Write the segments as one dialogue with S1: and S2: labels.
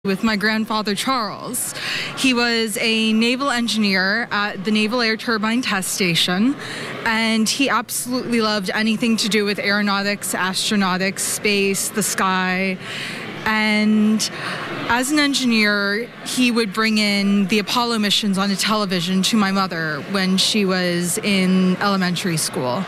S1: with my grandfather, Charles. He was a naval engineer at the Naval Air Turbine Test Station, and he absolutely loved anything to do with aeronautics, astronautics, space, the sky. And as an engineer, he would bring in the Apollo missions on a television to my mother when she was in elementary school.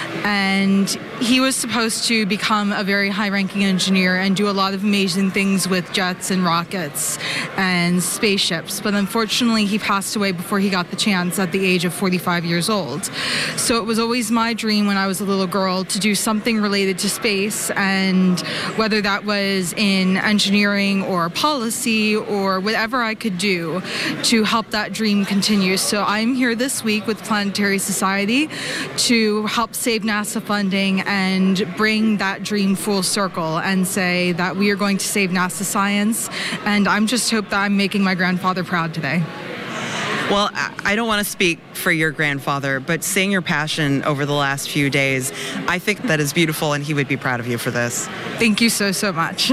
S1: And he was supposed to become a very high-ranking engineer and do a lot of amazing things with jets and rockets and spaceships. But unfortunately, he passed away before he got the chance at the age of 45 years old. So it was always my dream when I was a little girl to do something related to space, and whether that was in engineering or policy or whatever I could do to help that dream continue. So I'm here this week with Planetary Society to help save NASA funding and bring that dream full circle and say that we are going to save NASA science. And I'm just hope that I'm making my grandfather proud today.
S2: Well, I don't want to speak for your grandfather, but seeing your passion over the last few days, I think that is beautiful, and he would be proud of you for this.
S1: Thank you so much.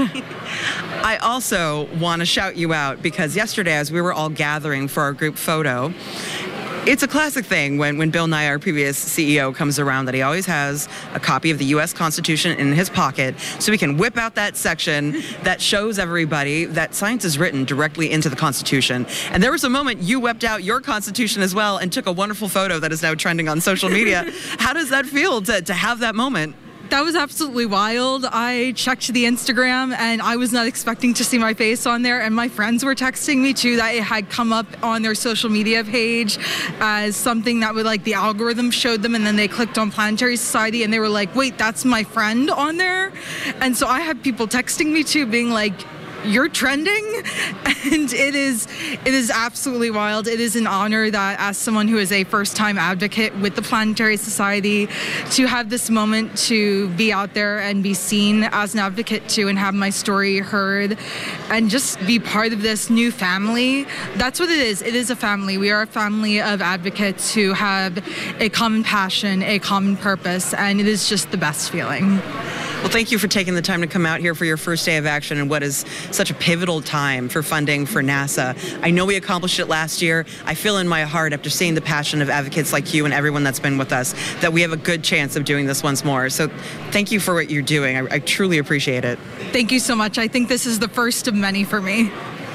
S2: I also want to shout you out because yesterday, as we were all gathering for our group photo, it's a classic thing when Bill Nye, our previous CEO, comes around that he always has a copy of the U.S. Constitution in his pocket so he can whip out that section that shows everybody that science is written directly into the Constitution. And there was a moment you whipped out your Constitution as well and took a wonderful photo that is now trending on social media. How does that feel to have that moment?
S1: That was absolutely wild. I checked the Instagram and I was not expecting to see my face on there, and my friends were texting me too that it had come up on their social media page as something that would, like, the algorithm showed them, and then they clicked on Planetary Society and they were like, wait, that's my friend on there? And so I had people texting me too being like, you're trending? And it is absolutely wild. It is an honor that, as someone who is a first-time advocate with the Planetary Society, to have this moment to be out there and be seen as an advocate too, and have my story heard and just be part of this new family. That's what it is. It is a family. We are a family of advocates who have a common passion, a common purpose, and it is just the best feeling.
S2: Well, thank you for taking the time to come out here for your first day of action in what is such a pivotal time for funding for NASA. I know we accomplished it last year. I feel in my heart, after seeing the passion of advocates like you and everyone that's been with us, that we have a good chance of doing this once more. So thank you for what you're doing. I truly appreciate it.
S1: Thank you so much. I think this is the first of many for me.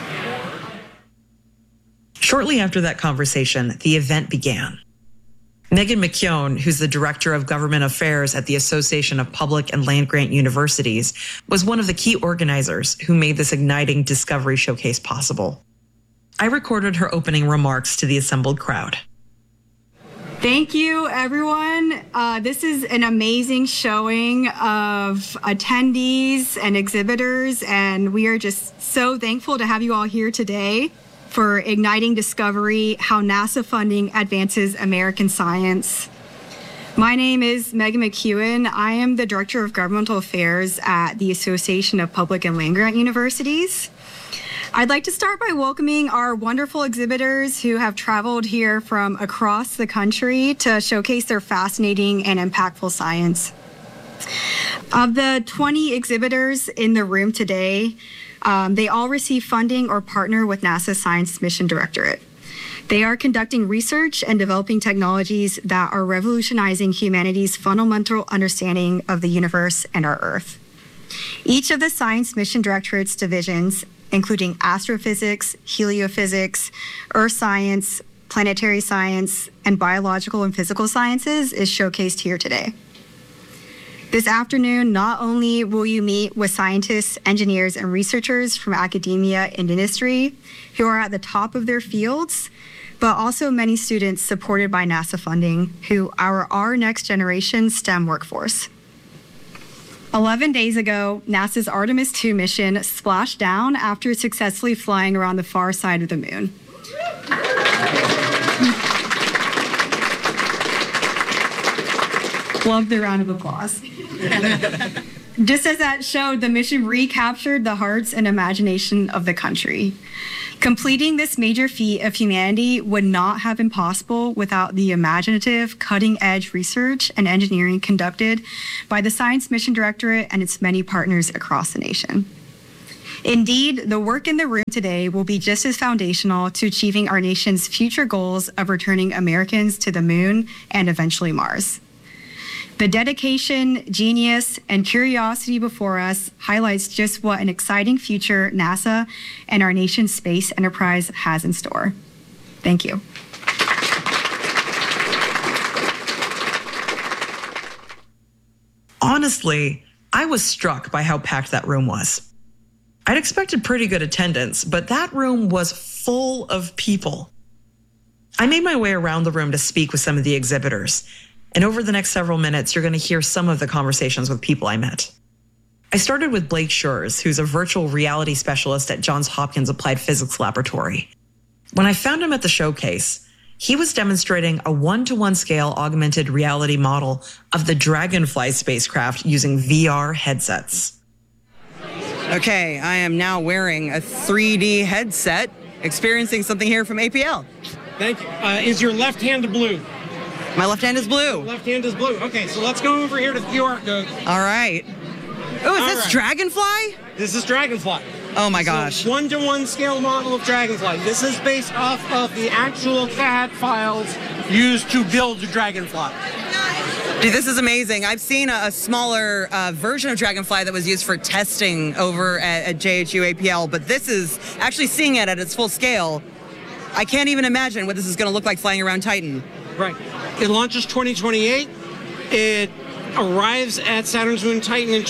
S3: Shortly after that conversation, the event began. Megan McKeown, who's the Director of Government Affairs at the Association of Public and Land-Grant Universities, was one of the key organizers who made this igniting Discovery Showcase possible. I recorded her opening remarks to the assembled crowd.
S4: Thank you, everyone. This is an amazing showing of attendees and exhibitors, and we are just so thankful to have you all here today for Igniting Discovery, How NASA Funding Advances American Science. My name is Megan McKeown. I am the Director of Governmental Affairs at the Association of Public and Land-Grant Universities. I'd like to start by welcoming our wonderful exhibitors who have traveled here from across the country to showcase their fascinating and impactful science. Of the 20 exhibitors in the room today, they all receive funding or partner with NASA's Science Mission Directorate. They are conducting research and developing technologies that are revolutionizing humanity's fundamental understanding of the universe and our Earth. Each of the Science Mission Directorate's divisions, including astrophysics, heliophysics, earth science, planetary science, and biological and physical sciences, is showcased here today. This afternoon, not only will you meet with scientists, engineers, and researchers from academia and industry who are at the top of their fields, but also many students supported by NASA funding who are our next generation STEM workforce. 11 days ago, NASA's Artemis II mission splashed down after successfully flying around the far side of the moon. Love the round of applause. Just as that showed, the mission recaptured the hearts and imagination of the country. Completing this major feat of humanity would not have been possible without the imaginative, cutting-edge research and engineering conducted by the Science Mission Directorate and its many partners across the nation. Indeed, the work in the room today will be just as foundational to achieving our nation's future goals of returning Americans to the moon and eventually Mars. The dedication, genius, and curiosity before us highlights just what an exciting future NASA and our nation's space enterprise has in store. Thank you.
S3: Honestly, I was struck by how packed that room was. I'd expected pretty good attendance, but that room was full of people. I made my way around the room to speak with some of the exhibitors. And over the next several minutes, you're going to hear some of the conversations with people I met. I started with Blake Schurz, who's a virtual reality specialist at Johns Hopkins Applied Physics Laboratory. When I found him at the showcase, he was demonstrating a 1-to-1 scale augmented reality model of the Dragonfly spacecraft using VR headsets.
S2: Okay, I am now wearing a 3D headset, experiencing something here from APL.
S5: Thank you. Is your left hand blue?
S2: My left hand is blue.
S5: Left hand is blue. Okay, so let's go over here to the QR code.
S2: All right. Oh, is this Dragonfly?
S5: This is Dragonfly.
S2: Oh my gosh.
S5: 1-to-1 scale model of Dragonfly. This is based off of the actual CAD files used to build the Dragonfly.
S2: Dude, this is amazing. I've seen a smaller version of Dragonfly that was used for testing over at JHU APL, but this is actually seeing it at its full scale. I can't even imagine what this is going to look like flying around Titan.
S5: Right. It launches 2028. It arrives at Saturn's moon Titan in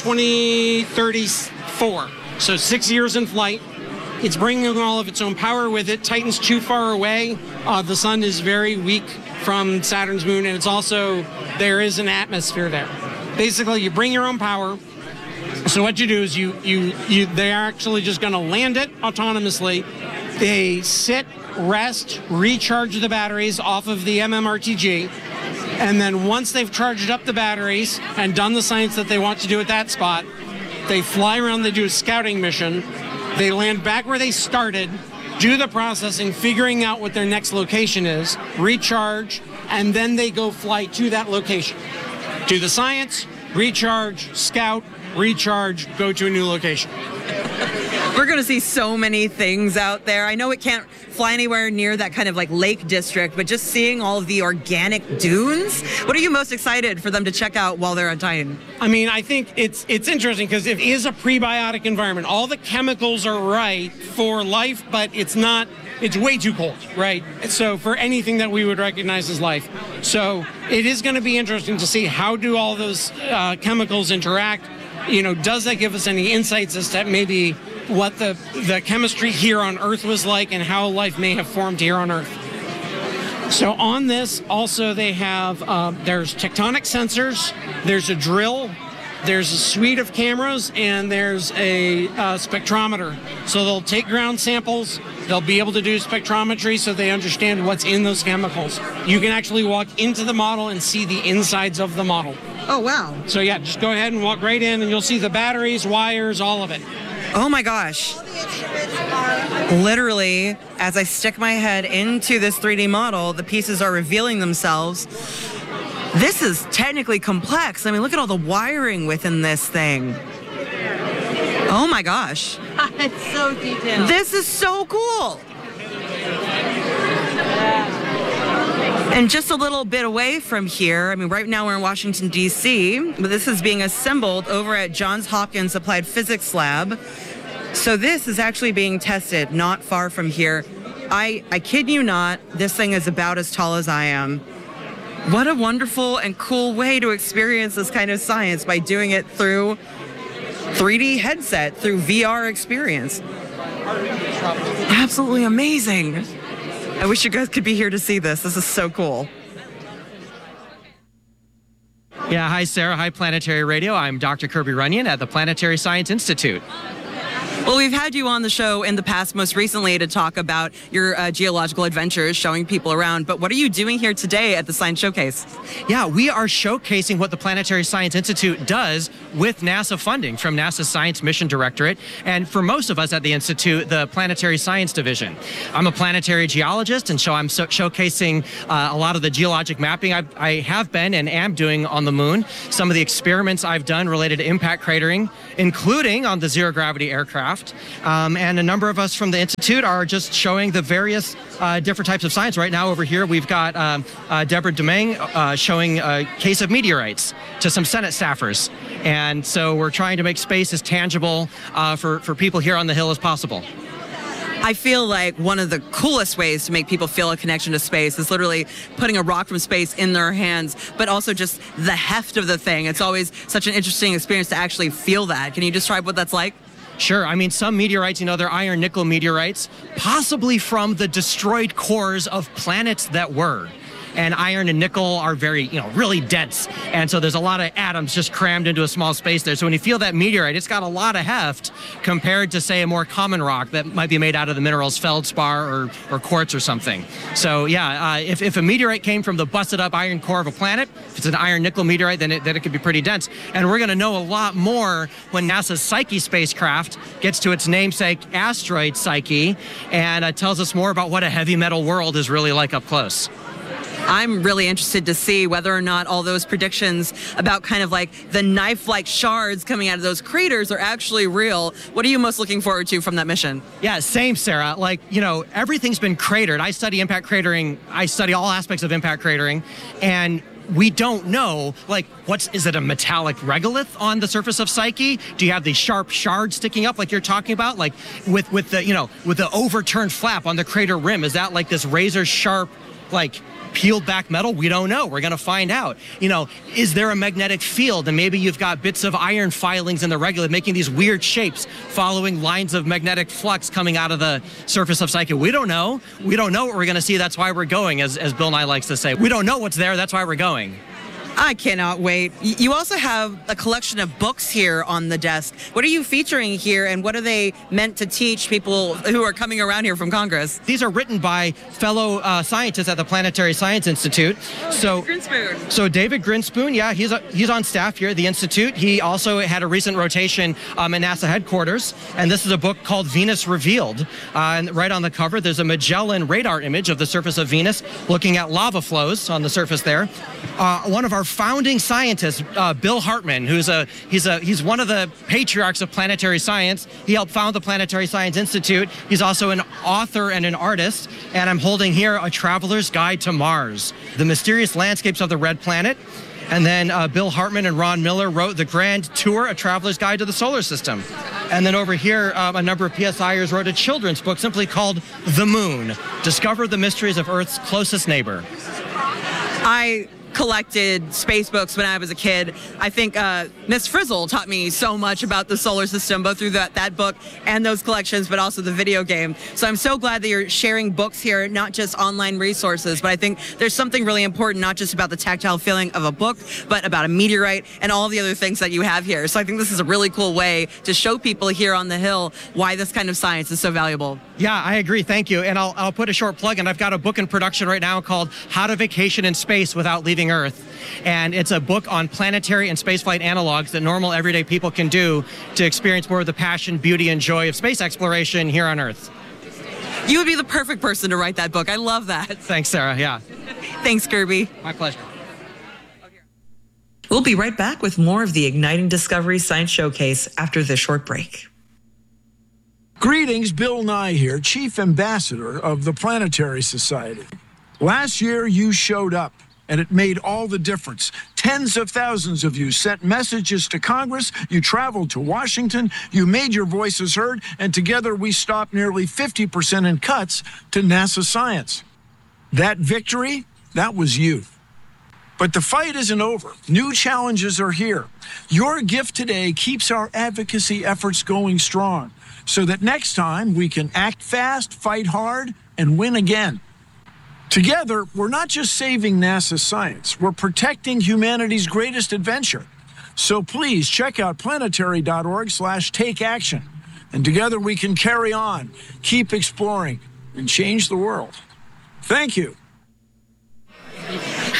S5: 2034. So 6 years in flight. It's bringing all of its own power with it. Titan's too far away. The sun is very weak from Saturn's moon, and it's also, there is an atmosphere there. Basically, you bring your own power. So what you do is they're actually just going to land it autonomously. They sit, rest, recharge the batteries off of the MMRTG, and then once they've charged up the batteries and done the science that they want to do at that spot, they fly around, they do a scouting mission, they land back where they started, do the processing, figuring out what their next location is, recharge, and then they go fly to that location. Do the science, recharge, scout, recharge, go to a new location.
S2: We're going to see so many things out there. I know it can't fly anywhere near that kind of like lake district, but just seeing all of the organic dunes, what are you most excited for them to check out while they're on Titan?
S5: I mean, I think it's interesting because it is a prebiotic environment. All the chemicals are right for life, but it's not, it's way too cold, right? So for anything that we would recognize as life. So it is going to be interesting to see how do all those chemicals interact. You know, does that give us any insights as to maybe what the chemistry here on Earth was like and how life may have formed here on Earth? So on this, also they have, there's tectonic sensors, there's a drill, there's a suite of cameras, and there's a spectrometer. So they'll take ground samples, they'll be able to do spectrometry so they understand what's in those chemicals. You can actually walk into the model and see the insides of the model.
S2: Oh, wow.
S5: So yeah, just go ahead and walk right in and you'll see the batteries, wires, all of it.
S2: Oh my gosh. Literally, as I stick my head into this 3D model, the pieces are revealing themselves. This is technically complex. I mean, look at all the wiring within this thing. Oh my gosh.
S6: It's so detailed.
S2: This is so cool. And just a little bit away from here, I mean, right now we're in Washington, D.C., but this is being assembled over at Johns Hopkins Applied Physics Lab. So this is actually being tested not far from here. I kid you not, this thing is about as tall as I am. What a wonderful and cool way to experience this kind of science by doing it through 3D headset, through VR experience. Absolutely amazing. I wish you guys could be here to see this. This is so cool.
S7: Yeah, hi Sarah, hi Planetary Radio. I'm Dr. Kirby Runyon at the Planetary Science Institute.
S2: Well, we've had you on the show in the past, most recently, to talk about your geological adventures, showing people around. But what are you doing here today at the Science Showcase?
S7: Yeah, we are showcasing what the Planetary Science Institute does with NASA funding from NASA's Science Mission Directorate, and for most of us at the Institute, the Planetary Science Division. I'm a planetary geologist, and so I'm showcasing a lot of the geologic mapping I have been and am doing on the moon, some of the experiments I've done related to impact cratering, including on the zero-gravity aircraft, and a number of us from the Institute are just showing the various different types of science. Right now over here, we've got Deborah Domingue showing a case of meteorites to some Senate staffers. And so we're trying to make space as tangible for people here on the Hill as possible.
S2: I feel like one of the coolest ways to make people feel a connection to space is literally putting a rock from space in their hands, but also just the heft of the thing. It's always such an interesting experience to actually feel that. Can you describe what that's like?
S7: Sure. I mean, some meteorites, they're iron nickel meteorites, possibly from the destroyed cores of planets that were. And iron and nickel are very, really dense. And so there's a lot of atoms just crammed into a small space there. So when you feel that meteorite, it's got a lot of heft compared to, say, a more common rock that might be made out of the minerals feldspar or quartz or something. So, yeah, if a meteorite came from the busted up iron core of a planet, if it's an iron nickel meteorite, then it could be pretty dense. And we're going to know a lot more when NASA's Psyche spacecraft gets to its namesake asteroid Psyche and tells us more about what a heavy metal world is really like up close.
S2: I'm really interested to see whether or not all those predictions about kind of like the knife-like shards coming out of those craters are actually real. What are you most looking forward to from that mission?
S7: Yeah, same, Sarah. Like, everything's been cratered. I study impact cratering. I study all aspects of impact cratering. And we don't know, is it a metallic regolith on the surface of Psyche? Do you have these sharp shards sticking up like you're talking about? Like with the overturned flap on the crater rim, is that like this razor sharp, peeled back metal? We don't know. We're going to find out. Is there a magnetic field? And maybe you've got bits of iron filings in the regolith making these weird shapes following lines of magnetic flux coming out of the surface of Psyche. We don't know. We don't know what we're going to see. That's why we're going, as Bill Nye likes to say. We don't know what's there. That's why we're going.
S2: I cannot wait. You also have a collection of books here on the desk. What are you featuring here, and what are they meant to teach people who are coming around here from Congress?
S7: These are written by fellow scientists at the Planetary Science Institute. So David Grinspoon, yeah, he's on staff here at the Institute. He also had a recent rotation at NASA headquarters, and this is a book called Venus Revealed. And right on the cover, there's a Magellan radar image of the surface of Venus, looking at lava flows on the surface there. One of our founding scientists, Bill Hartman, he's one of the patriarchs of planetary science. He helped found the Planetary Science Institute. He's also an author and an artist, and I'm holding here A Traveler's Guide to Mars, The Mysterious Landscapes of the Red Planet. And then Bill Hartman and Ron Miller wrote The Grand Tour, A Traveler's Guide to the Solar System. And then over here, a number of PSIers wrote a children's book simply called The Moon, Discover the Mysteries of Earth's Closest Neighbor.
S2: I collected space books when I was a kid. I think Miss Frizzle taught me so much about the solar system, both through that book and those collections, but also the video game. So I'm so glad that you're sharing books here, not just online resources, but I think there's something really important, not just about the tactile feeling of a book, but about a meteorite and all the other things that you have here. So I think this is a really cool way to show people here on the Hill why this kind of science is so valuable.
S7: Yeah, I agree. Thank you. And I'll put a short plug in. I've got a book in production right now called How to Vacation in Space Without Leaving Earth. And it's a book on planetary and spaceflight analogs that normal everyday people can do to experience more of the passion, beauty, and joy of space exploration here on Earth.
S2: You would be the perfect person to write that book. I love that.
S7: Thanks, Sarah. Yeah.
S2: Thanks, Kirby.
S7: My pleasure.
S3: We'll be right back with more of the Igniting Discovery Science Showcase after this short break.
S8: Greetings, Bill Nye here, Chief Ambassador of the Planetary Society. Last year, you showed up, and it made all the difference. Tens of thousands of you sent messages to Congress, you traveled to Washington, you made your voices heard, and together we stopped nearly 50% in cuts to NASA science. That victory, that was you. But the fight isn't over. New challenges are here. Your gift today keeps our advocacy efforts going strong, so that next time we can act fast, fight hard, and win again. Together, we're not just saving NASA science, we're protecting humanity's greatest adventure. So please check out planetary.org/takeaction. And together we can carry on, keep exploring, and change the world. Thank you.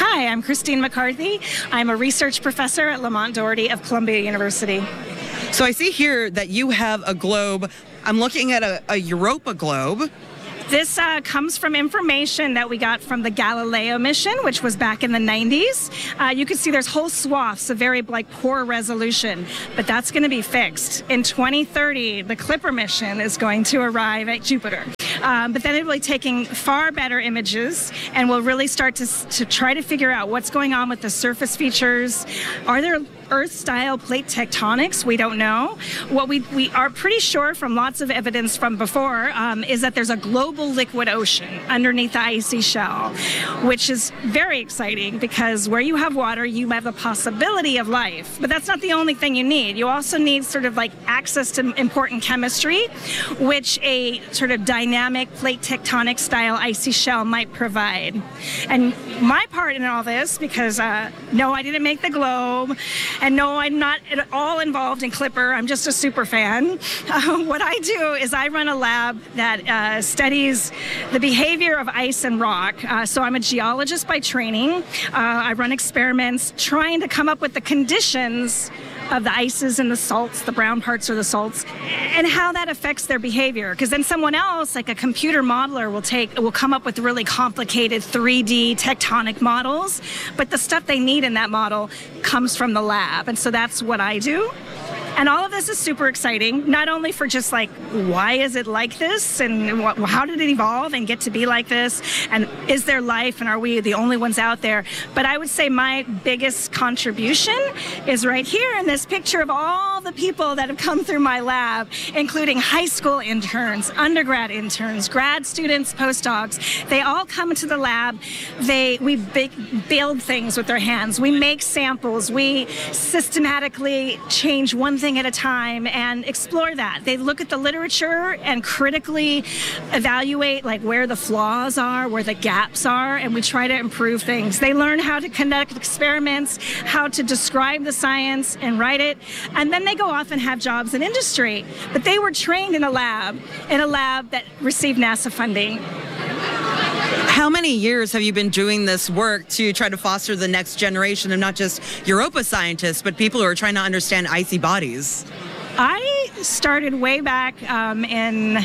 S9: Hi, I'm Christine McCarthy. I'm a research professor at Lamont Doherty of Columbia University.
S2: So I see here that you have a globe. I'm looking at a Europa globe.
S9: This comes from information that we got from the Galileo mission, which was back in the 90s. You can see there's whole swaths of very poor resolution, but that's going to be fixed. In 2030, the Clipper mission is going to arrive at Jupiter. But then it will be taking far better images, and we'll really start to try to figure out what's going on with the surface features. Are there Earth-style plate tectonics? We don't know. What we are pretty sure from lots of evidence from before is that there's a global liquid ocean underneath the icy shell, which is very exciting because where you have water, you have the possibility of life. But that's not the only thing you need. You also need sort of access to important chemistry, which a sort of dynamic plate tectonic style icy shell might provide. And my part in all this, because no, I didn't make the globe, and no, I'm not at all involved in Clipper. I'm just a super fan. What I do is I run a lab that studies the behavior of ice and rock. So I'm a geologist by training. I run experiments trying to come up with the conditions of the ices and the salts, the brown parts or the salts, and how that affects their behavior. Because then someone else, like a computer modeler, will come up with really complicated 3D tectonic models, but the stuff they need in that model comes from the lab. And so that's what I do. And all of this is super exciting, not only for just why is it like this, and how did it evolve and get to be like this, and is there life, and are we the only ones out there? But I would say my biggest contribution is right here in this picture of all the people that have come through my lab, including high school interns, undergrad interns, grad students, postdocs. They all come into the lab. We build things with their hands. We make samples. We systematically change one thing at a time and explore that. They look at the literature and critically evaluate where the flaws are, where the gaps are, and we try to improve things. They learn how to conduct experiments, how to describe the science and write it, and then they go off and have jobs in industry. But they were trained in a lab that received NASA funding.
S2: How many years have you been doing this work to try to foster the next generation of not just Europa scientists, but people who are trying to understand icy bodies?
S9: I started way back in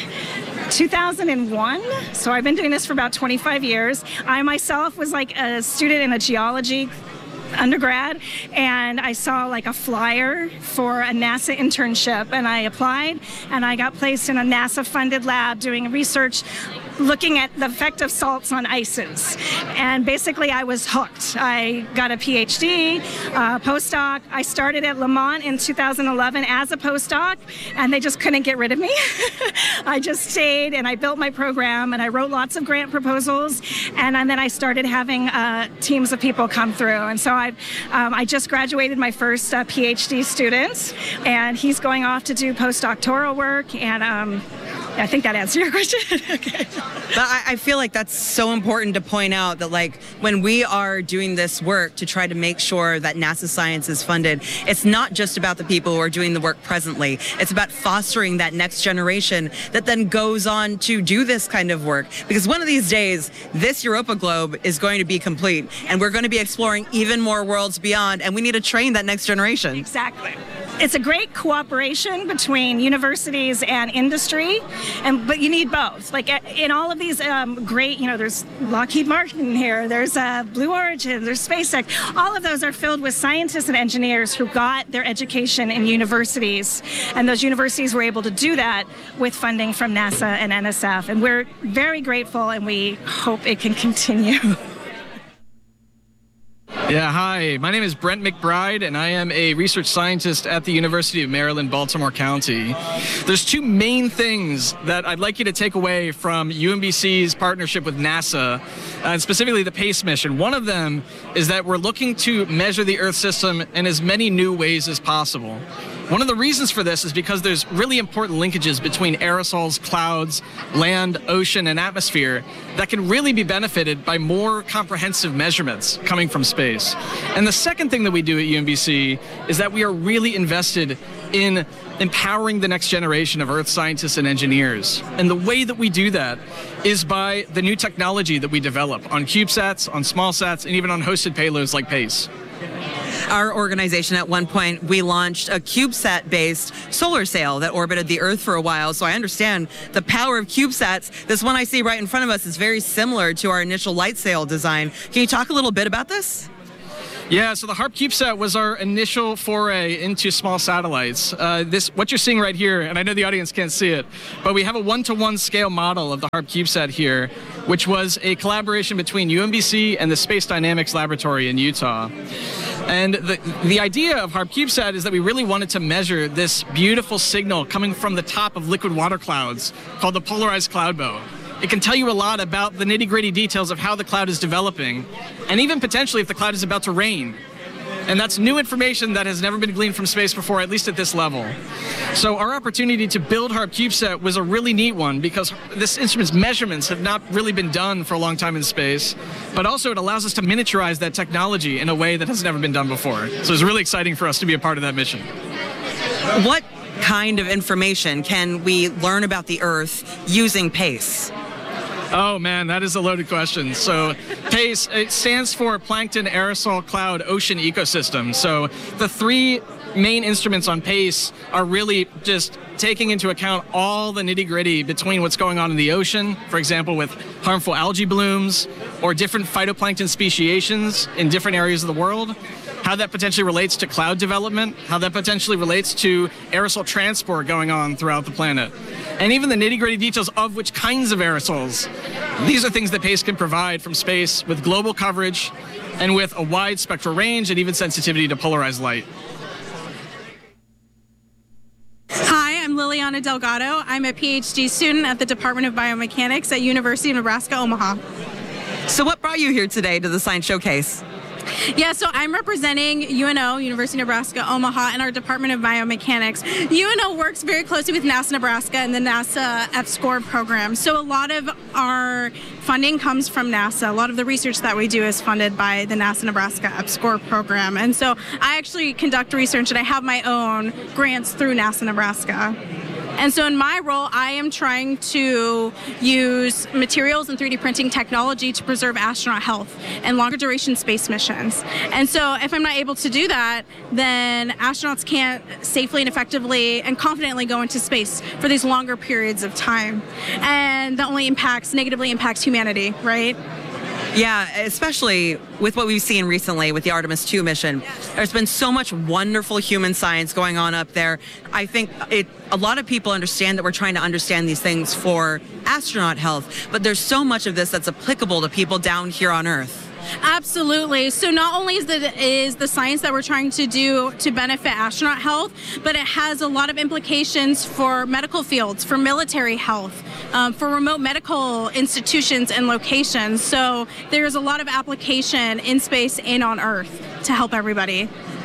S9: 2001, so I've been doing this for about 25 years. I myself was a student in a geology undergrad, and I saw a flyer for a NASA internship, and I applied, and I got placed in a NASA-funded lab doing research looking at the effect of salts on ices. And basically I was hooked. I got a PhD, postdoc. I started at Lamont in 2011 as a postdoc, and they just couldn't get rid of me. I just stayed, and I built my program, and I wrote lots of grant proposals, and then I started having teams of people come through. And so I just graduated my first PhD student, and he's going off to do postdoctoral work, and I think that answered your question. Okay.
S2: But I feel like that's so important to point out that when we are doing this work to try to make sure that NASA science is funded, it's not just about the people who are doing the work presently. It's about fostering that next generation that then goes on to do this kind of work. Because one of these days, this Europa globe is going to be complete, and we're going to be exploring even more worlds beyond, and we need to train that next generation.
S9: Exactly. It's a great cooperation between universities and industry, but you need both. In all of these great, there's Lockheed Martin here, there's Blue Origin, there's SpaceX. All of those are filled with scientists and engineers who got their education in universities, and those universities were able to do that with funding from NASA and NSF, and we're very grateful, and we hope it can continue.
S10: Yeah, hi. My name is Brent McBride, and I am a research scientist at the University of Maryland, Baltimore County. There's two main things that I'd like you to take away from UMBC's partnership with NASA, and specifically the PACE mission. One of them is that we're looking to measure the Earth system in as many new ways as possible. One of the reasons for this is because there's really important linkages between aerosols, clouds, land, ocean, and atmosphere that can really be benefited by more comprehensive measurements coming from space. And the second thing that we do at UMBC is that we are really invested in empowering the next generation of Earth scientists and engineers. And the way that we do that is by the new technology that we develop on CubeSats, on SmallSats, and even on hosted payloads like PACE.
S2: Our organization, at one point, we launched a CubeSat-based solar sail that orbited the Earth for a while, so I understand the power of CubeSats. This one I see right in front of us is very similar to our initial light sail design. Can you talk a little bit about this?
S10: Yeah, so the HARP CubeSat was our initial foray into small satellites. What you're seeing right here, and I know the audience can't see it, but we have a 1-to-1 scale model of the HARP CubeSat here, which was a collaboration between UMBC and the Space Dynamics Laboratory in Utah. And the idea of HARP CubeSat is that we really wanted to measure this beautiful signal coming from the top of liquid water clouds called the polarized cloud bow. It can tell you a lot about the nitty-gritty details of how the cloud is developing, and even potentially if the cloud is about to rain. And that's new information that has never been gleaned from space before, at least at this level. So our opportunity to build HARP CubeSat was a really neat one because this instrument's measurements have not really been done for a long time in space, but also it allows us to miniaturize that technology in a way that has never been done before. So it's really exciting for us to be a part of that mission.
S2: What kind of information can we learn about the Earth using PACE?
S10: Oh man, that is a loaded question. So PACE, it stands for Plankton Aerosol Cloud Ocean Ecosystem. So the three main instruments on PACE are really just taking into account all the nitty-gritty between what's going on in the ocean, for example, with harmful algae blooms or different phytoplankton speciations in different areas of the world, how that potentially relates to cloud development, how that potentially relates to aerosol transport going on throughout the planet, and even the nitty-gritty details of which kinds of aerosols. These are things that PACE can provide from space with global coverage and with a wide spectral range and even sensitivity to polarized light.
S11: Hi, I'm Liliana Delgado. I'm a PhD student at the Department of Biomechanics at University of Nebraska, Omaha.
S2: So what brought you here today to the Science Showcase?
S11: Yeah, so I'm representing UNO, University of Nebraska, Omaha, and our Department of Biomechanics. UNO works very closely with NASA Nebraska and the NASA F-SCORE program. So a lot of our funding comes from NASA. A lot of the research that we do is funded by the NASA Nebraska F-SCORE program. And so I actually conduct research and I have my own grants through NASA Nebraska. And so in my role, I am trying to use materials and 3D printing technology to preserve astronaut health and longer duration space missions. And so if I'm not able to do that, then astronauts can't safely and effectively and confidently go into space for these longer periods of time. And that only negatively impacts humanity, right?
S2: Yeah, especially with what we've seen recently with the Artemis II mission. There's been so much wonderful human science going on up there. I think a lot of people understand that we're trying to understand these things for astronaut health, but there's so much of this that's applicable to people down here on Earth.
S11: Absolutely. So not only is the science that we're trying to do to benefit astronaut health, but it has a lot of implications for medical fields, for military health, for remote medical institutions and locations. So there's a lot of application in space and on Earth to help everybody.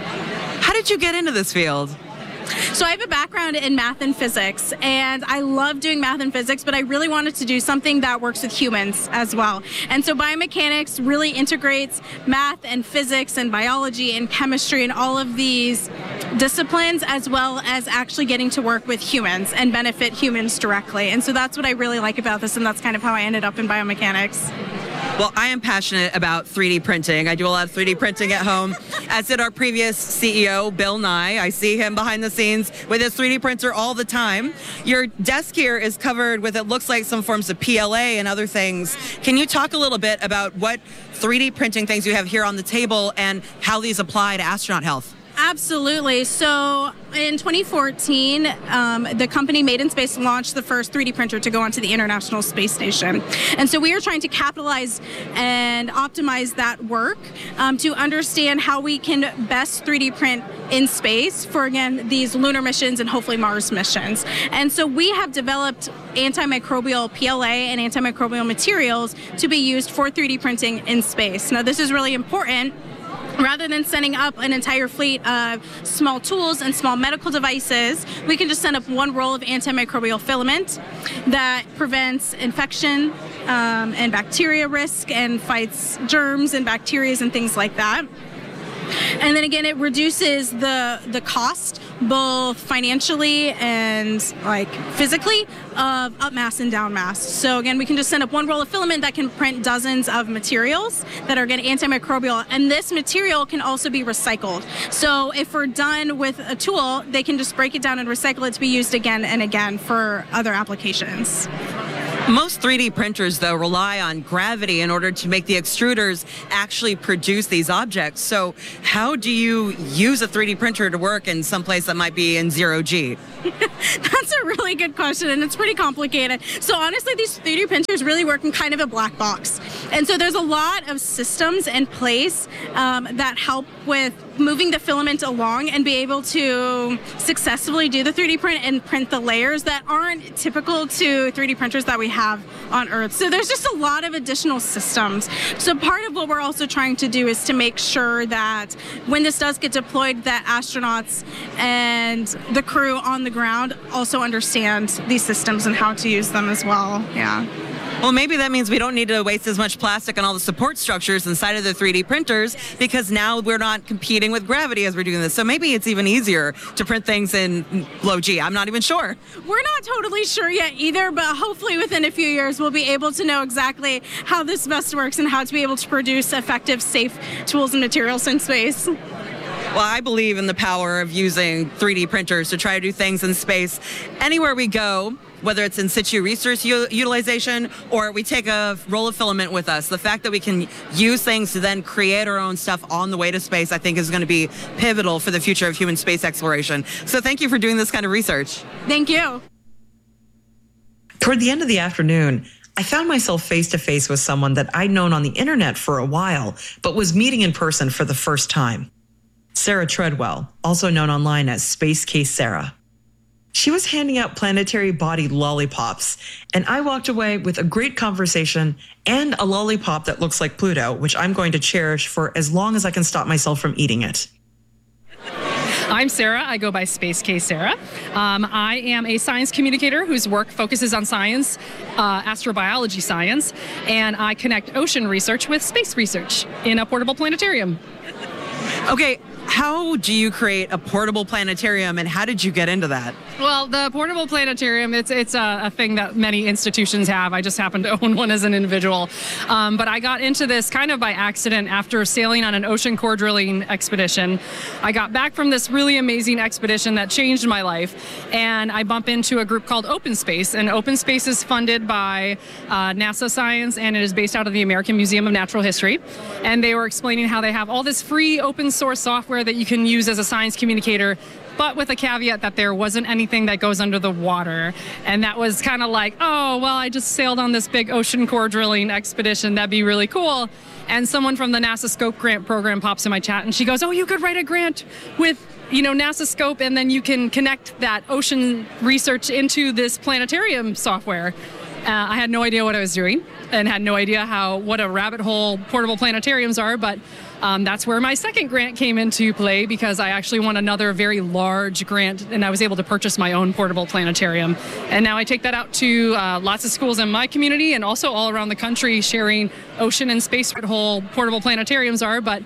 S2: How did you get into this field?
S11: So I have a background in math and physics, and I love doing math and physics, but I really wanted to do something that works with humans as well. And so biomechanics really integrates math and physics and biology and chemistry and all of these disciplines, as well as actually getting to work with humans and benefit humans directly. And so that's what I really like about this, and that's kind of how I ended up in biomechanics.
S2: Well, I am passionate about 3D printing. I do a lot of 3D printing at home, as did our previous CEO, Bill Nye. I see him behind the scenes with his 3D printer all the time. Your desk here is covered with, it looks like, some forms of PLA and other things. Can you talk a little bit about what 3D printing things you have here on the table and how these apply to astronaut health?
S11: Absolutely. So in 2014, the company Made in Space launched the first 3D printer to go onto the International Space Station. And so we are trying to capitalize and optimize that work to understand how we can best 3D print in space for, again, these lunar missions and hopefully Mars missions. And so we have developed antimicrobial PLA and antimicrobial materials to be used for 3D printing in space. Now, this is really important. Rather than sending up an entire fleet of small tools and small medical devices, we can just send up one roll of antimicrobial filament that prevents infection and bacteria risk and fights germs and bacteria and things like that. And then again, it reduces the cost, both financially and like physically, of up mass and down mass. So again, we can just send up one roll of filament that can print dozens of materials that are again antimicrobial, and this material can also be recycled. So if we're done with a tool, they can just break it down and recycle it to be used again and again for other applications.
S2: Most 3D printers, though, rely on gravity in order to make the extruders actually produce these objects. So how do you use a 3D printer to work in some place that might be in zero G?
S11: That's a really good question, and it's pretty complicated. So honestly, these 3D printers really work in kind of a black box. And so there's a lot of systems in place that help with moving the filament along and be able to successfully do the 3D print and print the layers that aren't typical to 3D printers that we have on Earth. So there's just a lot of additional systems. So part of what we're also trying to do is to make sure that when this does get deployed, that astronauts and the crew on the ground also understand these systems and how to use them as well. Yeah.
S2: Well, maybe that means we don't need to waste as much plastic on all the support structures inside of the 3D printers, because now we're not competing with gravity as we're doing this. So maybe it's even easier to print things in low G. I'm not even sure.
S11: We're not totally sure yet either, but hopefully within a few years we'll be able to know exactly how this best works and how to be able to produce effective, safe tools and materials in space.
S2: Well, I believe in the power of using 3D printers to try to do things in space anywhere we go, whether it's in situ research utilization or we take a roll of filament with us. The fact that we can use things to then create our own stuff on the way to space, I think, is going to be pivotal for the future of human space exploration. So thank you for doing this kind of research.
S11: Thank you.
S3: Toward the end of the afternoon, I found myself face to face with someone that I'd known on the internet for a while, but was meeting in person for the first time. Sarah Treadwell, also known online as Space Case Sarah. She was handing out planetary body lollipops, and I walked away with a great conversation and a lollipop that looks like Pluto, which I'm going to cherish for as long as I can stop myself from eating it.
S12: I'm Sarah. I go by Space Case Sarah. I am a science communicator whose work focuses on science, astrobiology science, and I connect ocean research with space research in a portable planetarium.
S2: Okay, how do you create a portable planetarium, and how did you get into that?
S12: Well, the portable planetarium, it's a thing that many institutions have. I just happen to own one as an individual. But I got into this kind of by accident after sailing on an ocean core drilling expedition. I got back from this really amazing expedition that changed my life, and I bump into a group called Open Space. And Open Space is funded by NASA Science, and it is based out of the American Museum of Natural History. And they were explaining how they have all this free open source software that you can use as a science communicator, but with a caveat that there wasn't anything that goes under the water. And that was kind of like, oh, well, I just sailed on this big ocean core drilling expedition. That'd be really cool. And someone from the NASA Scope grant program pops in my chat, and she goes, oh, you could write a grant with NASA Scope, and then you can connect that ocean research into this planetarium software. I had no idea what I was doing and had no idea what a rabbit hole portable planetariums are, but that's where my second grant came into play, because I actually won another very large grant and I was able to purchase my own portable planetarium. And now I take that out to lots of schools in my community and also all around the country, sharing ocean and space rabbit hole portable planetariums are, but